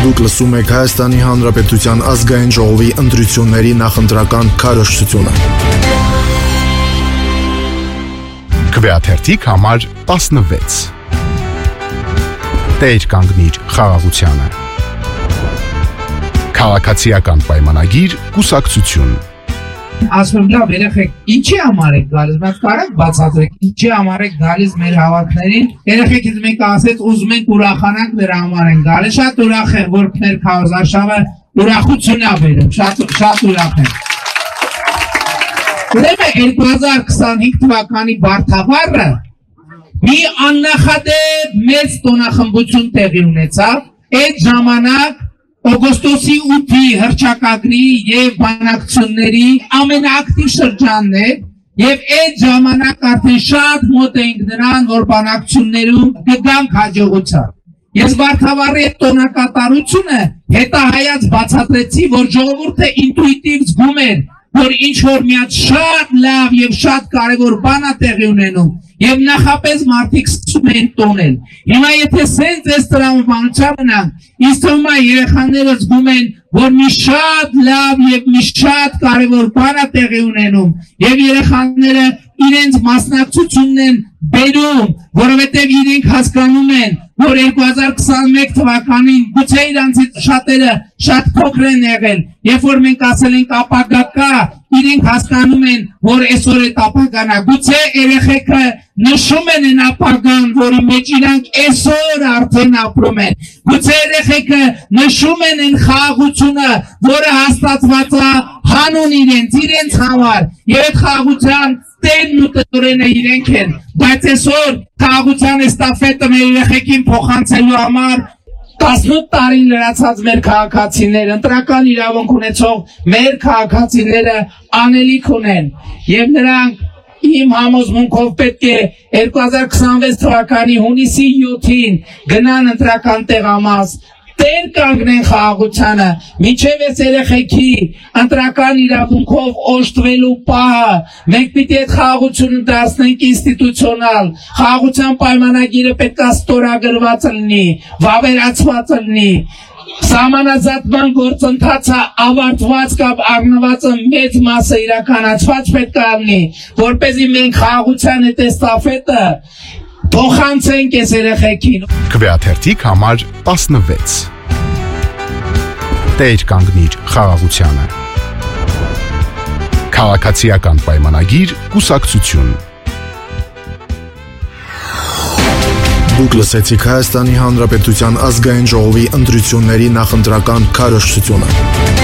Դուք լսում եք Հայաստանի Հանրապետության ազգային ժողովի ընտրությունների նախընտրական քարոզչությունը։ Քվեաթերթիկ համար 16 Տեր կանգնիր խաղաղությանը։ Քաղաքացիական պայմանագիր կուսակցություն։ Ասում լավ երեխեք, ինչի համար եք գալիս, մենք կարենք բացատրենք, ինչի համար եք գալիս մեր հավաքներին, երեխեքից մենք ասեց ուզում ենք ուրախանանք դրա համար են գալիս, շատ ուրախ եմ, որ մեր քարոզարշավը ուրախություն է բերում, շատ ուրախ եմ։ Ուրեմն 2025 թվականի բարդավառը մի աննախադեպ մեծ տոնախմբություն տեղի ունեցավ, այդ ժամանակ օգոստոսի 8-ի հռչակագրի և բանակցությունների ամենաակտիվ շրջանն է և այդ ժամանակ արդեն շատ մոտ էինք նրան, որ բանակցություններում կգանք հաջողության։ Ես բարդավառի այդ տոնակատարությունը հետահայաց բացատրեցի, որ ժողովուրդը ինտուիտիվ զգում էր, որ ինչ-որ միած շատ լավ և շատ կարևոր բան է տեղի ունենում և նախապես մարդիկ սկսում են տոնել։ Հիմա եթե սենց այս տրամաբանության մնանք, ինձ թվում է երեխաները զգում են, որ մի շատ լավ և մի շատ կարևոր բան է տեղի ունենում և երեխաները իրենց մասնակցությունն են բերում, որովհետև իրենք հասկանում են, որ 2021 թվականին գուցե իրանցից շատերը շատ փոքր են եղել, երբ որ մենք ասել ենք ապագա կա, իրենք հասկանում են, որ այսօր այդ ապագան է, գուցե երեխեքը նշում են այն ապագան, որի մեջ իրանք այսօր արդեն ապրում են, գուցե երեխեքը նշում են այն խաղաղությունը, որը հաստատված է հանուն իրենց համար, և այդ խաղաղության տերն ու տնօրենը իրենք են, բայց այսօր խաղաղության էստաֆետը մեր երեխեքին փոխանցելու համար 18 տարին լրացած մեր քաղաքացիները, ընտրական իրավունք ունեցող մեր քաղաքացիները անելիք ունեն և նրանք իմ համոզմունքով պետք է 2026 թվականի հունիսի 7-ին գնան ընտրական տեղամաս, տեր կանգնեն խաղաղությանը, մինչև այս երեխեքի ընտրական իրավունքով օժտվելու պահը, մենք պիտի այդ խաղաղությունը դարձնենք ինստիտուցիոնալ, խաղաղության պայմանագիրը պետք է ստորագրված լինի, վավերացված լինի, սահմանազատման գործընթացը ավարտված կամ առնվածը մեծ մասը իրականացված պետք է լինի, որպեսզի մենք խաղաղության այդ էստաֆետը փոխանցենք այս երեխեքին։ Քվեաթերթիկ համար 16 Տեր կանգնիր խաղաղությանը։ Քաղաքացիական պայմանագիր կուսակցություն։ Դուք լսեցիք Հայաստանի Հանրապետության ազգային ժողովի ընտրությունների նախընտրական քարոզչությունը։